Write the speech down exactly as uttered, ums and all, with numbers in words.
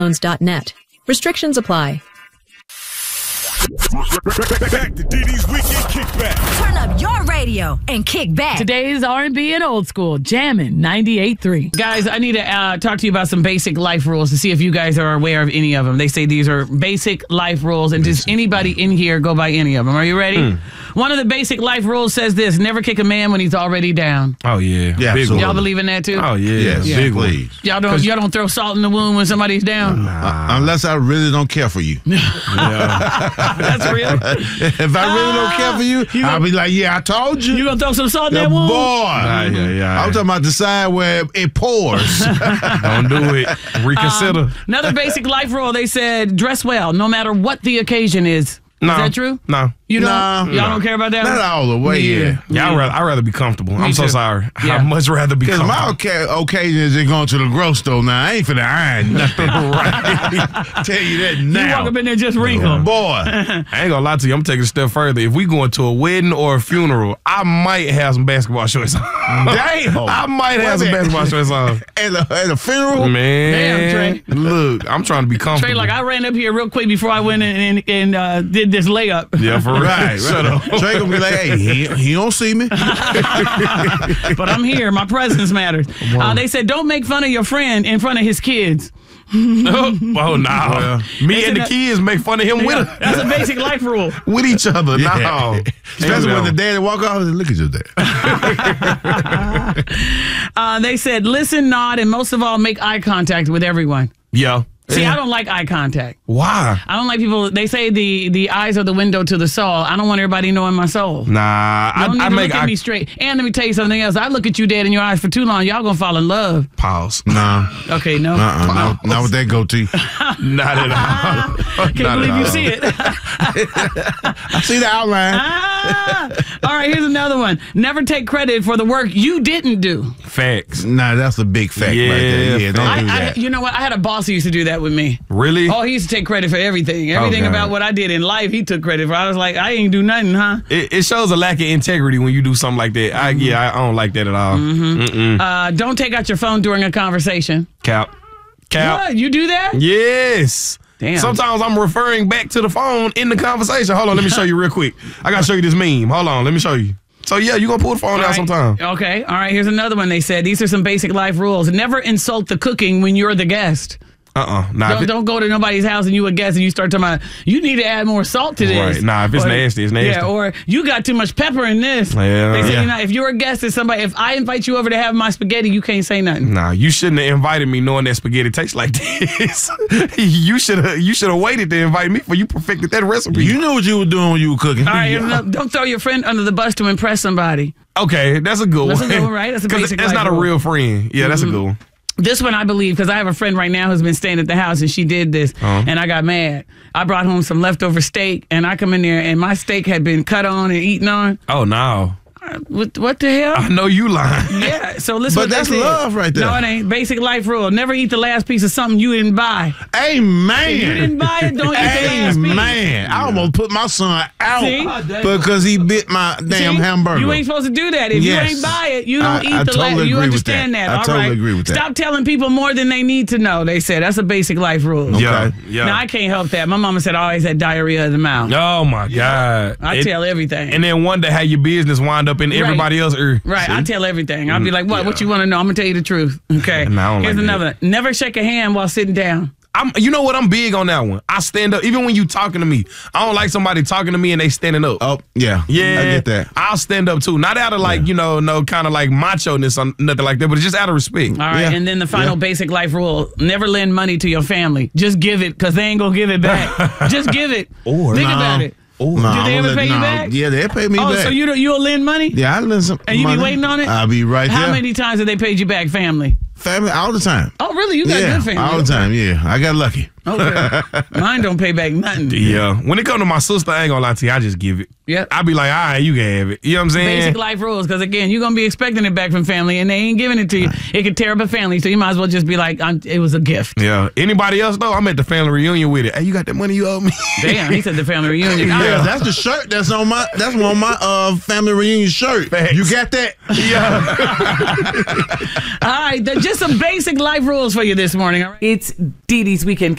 dot net. Restrictions apply. Back to D D's Weekend Kickback. Turn up your radio and kick back. Today's R and B and old school, Jammin' ninety-eight point three. Guys, I need to uh, talk to you about some basic life rules to see if you guys are aware of any of them. They say these are basic life rules, and does anybody in here go by any of them? Are you ready? Mm. One of the basic life rules says this: never kick a man when he's already down. Oh yeah, yeah. Big Y'all believe in that too? Oh yeah, yes, yeah. Big please. Y'all don't y'all don't throw salt in the wound when somebody's down. Nah. Uh, unless I really don't care for you. That's real. If I really don't care for you, you I'll gonna, be like, yeah, I told you. You gonna throw some salt in yeah, that wound? Boy. Nah, yeah, yeah. I'm talking about the side where it pours. Don't do it. Reconsider. Um, another basic life rule, they said, dress well, no matter what the occasion is. No. Is that true? No. You don't? No. Y'all don't care about that? Not all the way, yeah. Yeah, yeah. I'd, rather, I'd rather be comfortable. Me I'm so too. sorry. Yeah. I'd much rather be comfortable. My okay, occasion is just going to the grocery store now. I ain't finna iron nothing. Right. Tell you that now. You walk up in there just wrinkled. Boy. I ain't gonna lie to you. I'm taking a step further. If we going to a wedding or a funeral, I might have some basketball shorts on. Damn. I might have some basketball shorts on. At a, at a funeral? Man. Damn, Trey. Look, I'm trying to be comfortable. Trey, like, I ran up here real quick before I went in and, and uh, did this layup. Yeah, for real. Right, Shut up. Trey gonna be like, hey, he, he don't see me. But I'm here. My presence matters. Uh, they said, don't make fun of your friend in front of his kids. oh, no. Well, me and the that, kids make fun of him yeah, with her. That's a basic life rule. With each other. Yeah. No. Especially when the daddy walk off and look at your dad. uh, they said, listen, nod, and most of all, make eye contact with everyone. Yeah. See, yeah. I don't like eye contact. Why? I don't like people. They say the, the eyes are the window to the soul. I don't want everybody knowing my soul. Nah, I, don't need I to make look at eye... me straight. And let me tell you something else. I look at you dead in your eyes for too long. Y'all gonna fall in love. Pause. No. Okay, no. Uh-uh, not, not with that goatee. Not at all. Can't Not believe at you all. see it. I see the outline. ah! All right, here's another one. Never take credit for the work you didn't do. Facts. Nah, that's a big fact Yeah, right there. Yeah, don't I, do I, that. you know what? I had a boss who used to do that with me. Really? Oh, he used to take credit for everything. Everything God. about what I did in life, he took credit for. I was like, I ain't do nothing, huh? It, it shows a lack of integrity when you do something like that. I, yeah, I, I don't like that at all. Mm-hmm. Uh, don't take out your phone during a conversation. Cap. Cap. What? You do that? Yes. Damn. Sometimes I'm referring back to the phone in the conversation. Hold on, let me show you real quick. I gotta show you this meme. Hold on, let me show you. So yeah, you gonna pull the phone All out right. sometime. Okay. All right. Here's another one. They said these are some basic life rules. Never insult the cooking when you're the guest. Uh-uh. Nah, Don't, it, don't go to nobody's house and you a guest and you start talking about, you need to add more salt to this. Right. Nah, if it's or, nasty, it's nasty. Yeah, or you got too much pepper in this. Yeah. They say, Yeah. you know, if you're a guest and somebody, if I invite you over to have my spaghetti, you can't say nothing. Nah, you shouldn't have invited me knowing that spaghetti tastes like this. you should have you should have waited to invite me for you perfected that recipe. You know what you were doing when you were cooking. All right, here's another- don't throw your friend under the bus to impress somebody. Okay, that's a good That's one. a good one, right? That's a 'Cause basic That's life not a rule. real friend. Yeah, that's Mm-hmm. a good one. This one I believe because I have a friend right now who's been staying at the house and she did this Uh-huh. and I got mad. I brought home some leftover steak and I come in there and my steak had been cut on and eaten on. Oh no. What, what the hell? I know you lying. Yeah, so listen. But what they that's said. love right there. No, it ain't. Basic life rule. Never eat the last piece of something you didn't buy. Hey, man. If you didn't buy it, don't eat the Hey, last piece. man. I almost put my son out See? because he bit my damn See? hamburger. You ain't supposed to do that. If Yes. you ain't buy it, you don't I- eat I the totally last. You agree with understand that. that. I All totally right. agree with that. Stop telling people more than they need to know. They said that's a basic life rule. Yeah. Okay. Yeah. Now I can't help that. My mama said I always had diarrhea of the mouth. Oh my God. I It- tell everything. And then wonder how your business wind up in everybody else's ear. Right, I tell everything. I'll be like, what? Yeah. What you want to know? I'm going to tell you the truth. Okay. Nah, I don't Here's like another one. Never shake a hand while sitting down. I'm, you know what? I'm big on that one. I stand up, even when you talking to me. I don't like somebody talking to me and they standing up. Oh, yeah. Yeah, I get that. I'll stand up too. Not out of like, Yeah. you know, no kind of like macho-ness or nothing like that, but it's just out of respect. All right. Yeah. And then the final Yeah. basic life rule. Never lend money to your family. Just give it because they ain't going to give it back. Just give it. Or- Think Nah. about it. Oh, Did no, they I'm ever gonna pay let- you no, back? Yeah, they pay me Oh, back. so you, you'll lend money? Yeah, I lend some And you money. be waiting on it? I'll be right How there. many times have they paid you back, family? Family all the time. Oh, really? You got yeah, good family. all the time. Yeah, I got lucky. Okay. Mine don't pay back nothing. Yeah. When it come to my sister, I ain't gonna lie to you, I just give it. Yep. I be like, all right, you can have it. You know what I'm saying? Basic life rules, because again, you're gonna be expecting it back from family, and they ain't giving it to you. It could tear up a family, so you might as well just be like, I'm, "It was a gift." Yeah. Anybody else though? I'm at the family reunion with it. Hey, you got that money you owe me? Damn, he said the family reunion. Yeah, that's the shirt that's on my that's on my uh family reunion shirt. Facts. You got that? Yeah. All right, th- just some basic life rules for you this morning. All right? It's Dee Dee's Weekend